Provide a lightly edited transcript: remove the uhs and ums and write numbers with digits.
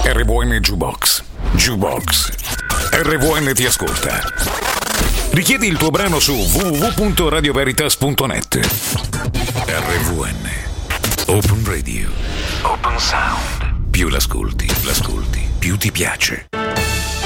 RVN Jukebox. Jukebox. RVN ti ascolta. Richiedi il tuo brano su www.radioveritas.net. RVN. Open Radio. Open Sound. Più l'ascolti, più ti piace.